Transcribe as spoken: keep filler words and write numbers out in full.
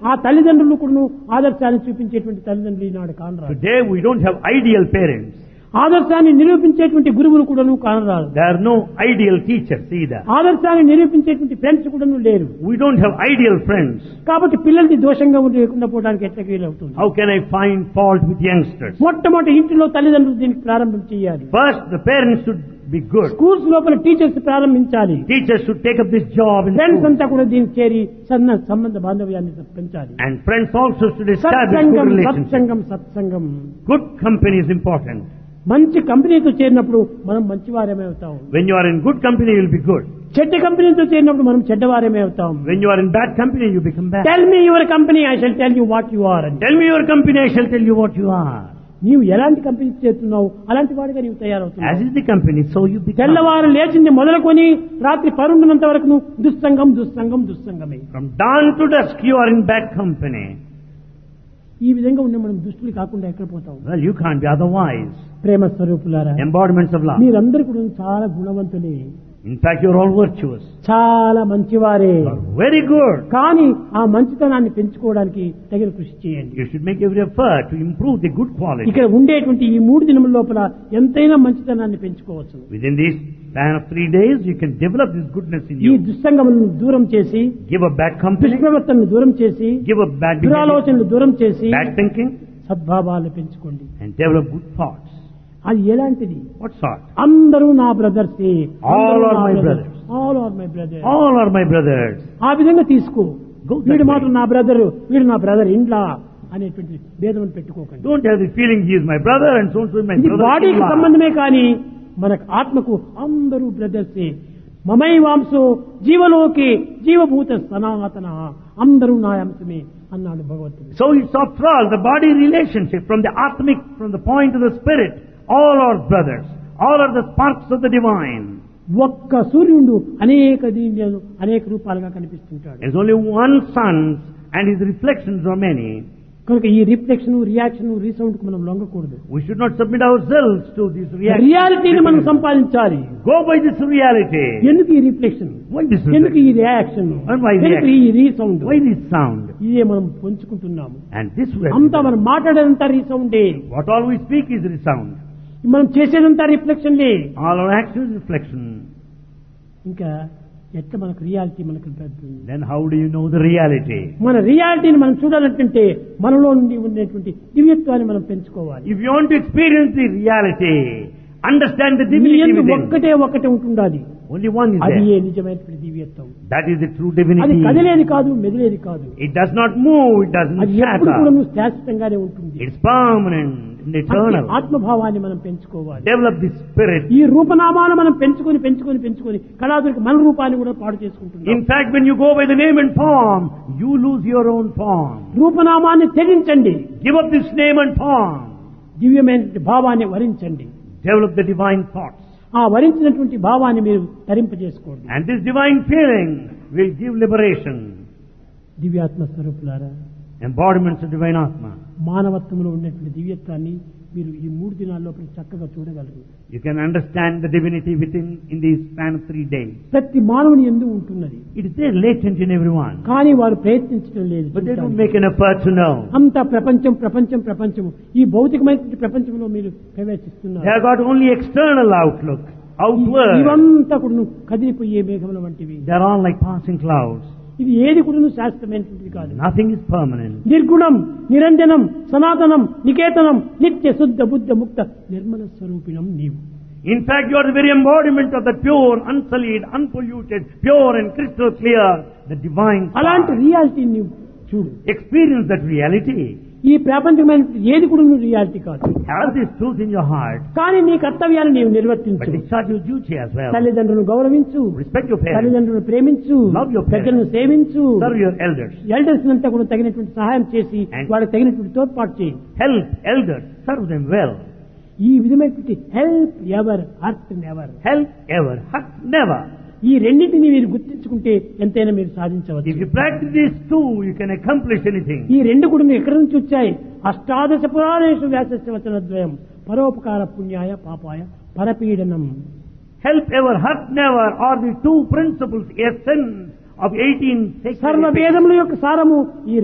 ఆ తల్లిదండ్రులు కూడా ఆదర్శాన్ని చూపించేటువంటి తల్లిదండ్రులు ఈనాడు కానరాదు. Today we don't have ideal parents. ఆదర్శాన్ని నిరూపించేటువంటి గురువులు కూడాను కానరాదు. There are no ideal teachers either. ఆదర్శాన్ని నిరూపించేటువంటి friends కూడాను లేరు. We don't have ideal friends. కాబట్టి పిల్లల్ని దోషంగా లేకుండా పోవడానికి ఎట్లా వీలవుతుంది? How can I find fault with youngsters? మొట్టమొదటి ఇంటిలో తల్లిదండ్రులు దీనికి ప్రారంభం చేయాలి. First, the parents should be good. Schools లోపల టీచర్స్ ప్రారంభించాలి. Teachers should take up this job in friends school. అంతా కూడా దీనికి చేరి సన్న సంబంధ బాంధవ్యాన్ని పెంచాలి. And friends also should establish good సత్సంగం relationships. సత్సంగం సత్సంగం. Good company is important. మంచి కంపెనీతో చేరినప్పుడు మనం మంచివారమే అవుతాం. When you are in good company, you will be good. చెడ్డ కంపెనీతో చేరినప్పుడు మనం చెడ్డవారమే అవుతాం. When you are in bad company, you become bad. Tell me your company, I shall tell you what you are. Tell me your company, I shall tell you what you are. నీవు ఎలాంటి company చేస్తున్నావు అలాంటి వాడిగా నీవు As తయారవుతున్నావు. is the company, so you become. తెల్లవారు లేచింది మొదలుకొని రాత్రి పరుండునంత వరకు దుస్సంగం దుస్సంగం దుస్సంగమే. From dawn to dusk, you are in bad company. ఈ విధంగా ఉన్న మనం దుష్టులు కాకుండా ఎక్కడ పోతాం? Well, you can't be otherwise. ప్రేమ స్వరూపులారా, Embodiments of love. మీరందరూ కూడా చాలా గుణవంతులే, In fact, you are all virtuous. చాలా మంచివారే. You are very good. కానీ ఆ మంచితనాన్ని పెంచుకోవడానికి తగిన కృషి చేయండి. You should make every effort to improve the good quality. ఇక్కడ ఉండేటువంటి ఈ మూడు దినముల లోపల ఎంతైనా మంచితనాన్ని పెంచుకోవచ్చు. Within this span of three days, you can develop this goodness in ఈ you. దుస్సంగములను దూరం చేసి, Give up bad company. దుష్ప్రవర్తనను దూరం చేసి, Give up bad behavior, దురాలోచనలు దూరం చేసి bad thinking, సద్భావాలు పెంచుకోండి. and develop good thoughts. అది ఎలాంటిది? What sort? అందరూ నా brothers, All are my brothers. All are my brother. All are my brothers. ఆ విధంగా తీసుకో. Go that వీడు way. మాత్రం నా బ్రదరు, వీడు నా బ్రదర్ ఇండ్లా అనేటువంటి భేదం పెట్టుకోకండి. Don't have the feeling he is my brother and so and so is my ఇది brother. బాడీకి సంబంధమే కానీ మనకు ఆత్మకు అందరూ బ్రదర్సే. మమై వాంసో జీవలోకి జీవభూత సనాతన, అందరూ నా అంశమే అన్నాడు భగవంతుడు. So it's after all the body relationship from the atmic, from the point of the spirit. All are brothers. All are the sparks of the divine. ఒక్క సూర్యుడు అనేక దీనిలో అనేక రూపాలుగా కనిపిస్తుంటాడు. There's only one sun and his reflections are many. కనుక ఈ reflection, reaction, resound కు మనం లొంగకూడదు. We should not submit ourselves to this reaction. రియాలిటీని మనం సంపాదించాలి. Go by this reality. ఎందుకు ఈ రిఫ్లెక్షన్? Why this ఎందుకు ఈ reflection? రియాక్షన్? And why ఎందుకు ఈ reaction? Resound? Why this sound? ఇదే మనం పంచుకుంటున్నాము. And this way. అంతా మనం మాట్లాడేదంతా రీసౌండే, What all we speak is resound. మనం చేసేదంతా రిఫ్లెక్షన్లే. All our actions is reflection. ఇంకా ఎట్లా మనకు రియాలిటీ మనకు పెడుతుంది? Then how do you know the reality? మన రియాలిటీని మనం చూడాలంటే మనలో నుండి ఉండేటువంటి దివ్యత్వాన్ని మనం పెంచుకోవాలి. If you want to experience the reality, understand the నీ divinity యందు within. ఒక్కటే ఒక్కటే ఉంటుండాలి. Only one is అది there. ఏ నిజమైనటువంటి దివ్యత్వం. That is the true అది divinity. కదిలేది కాదు, మెదిలేది కాదు. It does not move, it doesn't అది ఎప్పుడు కూడా shatter. శాశ్వతంగానే ఉంటుంది. It's permanent and అట్టి eternal. ఆత్మభావాన్ని మనం పెంచుకోవాలి. Develop the spirit. ఈ రూపనామాలు మనం పెంచుకొని పెంచుకొని పెంచుకొని కళాదురికి మన రూపాన్ని కూడా పాడు చేసుకుంటున్నాం. In fact, when you go by the name and form, you lose your own form. రూపనామాన్ని త్యజించండి, Give up this name and form. దివ్యమైన భావాన్ని వరించండి. Develop the divine thoughts. ఆ వరించినటువంటి భావాన్ని మీరు తరింపజేసుకోండి. And this divine feeling will give liberation. దివ్యాత్మ స్వరూపులారా, Embodiments of divine Atma. మానవత్వంలో ఉన్నటువంటి దివ్యత్వాన్ని మీరు ఈ మూడు దినాల్లో చక్కగా చూడగలరు. You can understand the divinity within in the span of three days. ప్రతి మానవుని యందు ఉంటున్నది, It is there latent in everyone. కానీ వారు ప్రయత్నించడం లేదు. But they don't make an effort to know. అంతా ప్రపంచం ప్రపంచం ప్రపంచం ఈ భౌతికమైనటువంటి ప్రపంచంలో మీరు ప్రవేశిస్తున్నారు. They have got only external outlook, outward. ఇవంతా కూడా కదిలిపోయే మేఘముల వంటివి. They are all like passing clouds. ఇది ఏది కూడా శాశ్వతమైనటువంటిది కాదు. Nothing is permanent. నిర్గుణం, నిరంజనం, సనాతనం, నికేతనం, నిత్య శుద్ధ బుద్ధ ముక్త నిర్మల స్వరూపిణం నీవు. In fact, you are the very embodiment of the pure, unsullied, unpolluted, pure and crystal clear, the divine అలాంటి spark. రియాలిటీ నీవు చూడు. Experience that reality. ఈ ప్రాపంచమైన ఏది కూడా నువ్వు రియాలిటీ కాదు. Have this truth in your heart. కానీ నీ కర్తవ్యాన్ని నీవు But నిర్వర్తించు. discharge your duty as well. తల్లిదండ్రులను గౌరవించు, Respect your parents. తల్లిదండ్రులను ప్రేమించు, Love your parents. పెద్దలను సేవించు, Serve your elders. ఎల్డర్స్ అంతా కూడా తగినటువంటి సహాయం చేసి And- వాళ్ళకి తగినటువంటి తోడ్పాటు చేయి. Help elders. Serve them well. ఈ విధమైనటువంటి help ever hurt never, Help ever. Hurt never. ఈ రెండింటిని మీరు గుర్తించుకుంటే ఎంతైనా మీరు If సాధించవచ్చు. you practice these two, you can accomplish anything. ఈ రెండు కూడా ఎక్కడి నుంచి వచ్చాయి? అష్టాదశ పురాణేషు వ్యాసస్య వచనద్వయం పరోపకార పుణ్యాయ పాపాయ పరపీడనం. Help ever, hurt never are the two principles, essence of eighteen sacred సర్వ వేదముల యొక్క సారము ఈ